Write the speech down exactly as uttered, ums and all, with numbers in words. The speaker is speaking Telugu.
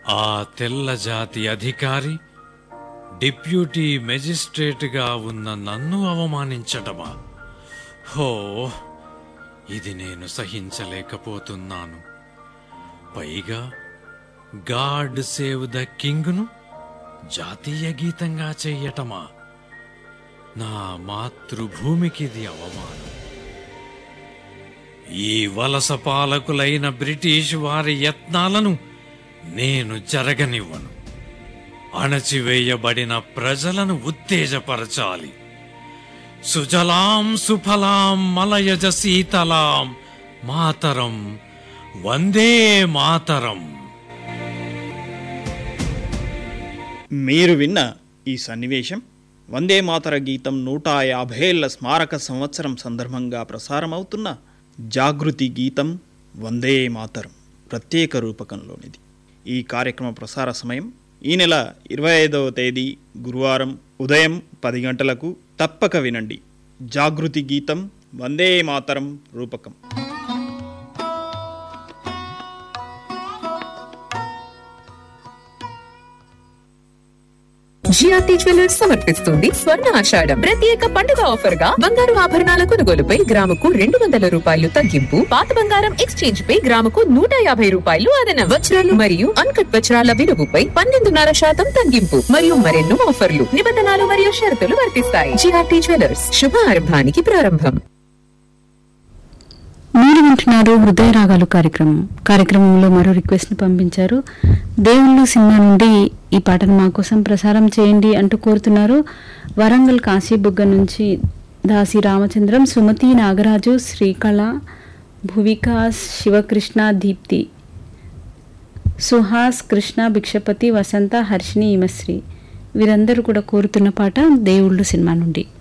ఆ తెల్ల జాతి అధికారి డిప్యూటీ మెజిస్ట్రేట్గా ఉన్న నన్ను అవమానించటమా? హో, ఇది నేను సహించలేకపోతున్నాను. పైగా గాడ్ సేవ్ ద కింగ్ను జాతీయ గీతంగా చెయ్యటమా? నా మాతృభూమికిది అవమానం. ఈ వలస పాలకులైన బ్రిటిష్ వారి యత్నాలను నేను జరగనివ్వను. అణచివేయబడిన ప్రజలను ఉత్తేజపరచాలి. సుజలాం సుఫలాం మలయజ శీతలాం మాతరం, వందే మాతరం. మీరు విన్న ఈ సన్నివేశం వందే మాతర గీతం నూట యాభైళ్ల స్మారక సంవత్సరం సందర్భంగా ప్రసారమవుతున్న జాగృతి గీతం వందే మాతరం ప్రత్యేక రూపకంలోనిది. ఈ కార్యక్రమ ప్రసార సమయం ఈ నెల ఇరవై ఐదవ తేదీ గురువారం ఉదయం పది గంటలకు. తప్పక వినండి. జాగృతి గీతం వందే మాతరం రూపకం. జిఆర్టీ జ్యువెలర్స్ సమర్పిస్తుంది స్వర్ణ ఆషాఢం ప్రత్యేక పండుగ ఆఫర్ గా బంగారు ఆభరణాల కొనుగోలుపై గ్రాముకు రెండు వందల రూపాయలు తగ్గింపు, పాత బంగారం ఎక్స్చేంజ్ పై గ్రాముకు నూట యాభై రూపాయలు అదన, వజ్రాలు మరియు అన్కట్ వజ్రాల విలువపై పన్నెండున్నర శాతం తగ్గింపు మరియు మరెన్నో ఆఫర్లు. నిబంధనలు మరియు షరతులు వర్తిస్తాయి. జిఆర్టీ జ్యువెలర్స్, శుభారంభానికి ప్రారంభం. మీరు వింటున్నారు హృదయ రాగాలు కార్యక్రమం. కార్యక్రమంలో మరో రిక్వెస్ట్ ని పంపించారు. దేవుళ్ళు సినిమా నుండి ఈ పాటను మా కోసం ప్రసారం చేయండి అంటూ కోరుతున్నారు. వరంగల్ కాశీబుగ్గ నుంచి దాసి రామచంద్రం, సుమతి, నాగరాజు, శ్రీకళ, భువికాస్, శివకృష్ణ, దీప్తి, సుహాస్, కృష్ణ, భిక్షపతి, వసంత, హర్షిని, హిమశ్రీ వీరందరూ కూడా కోరుతున్న పాట దేవుళ్ళు సినిమా నుండి.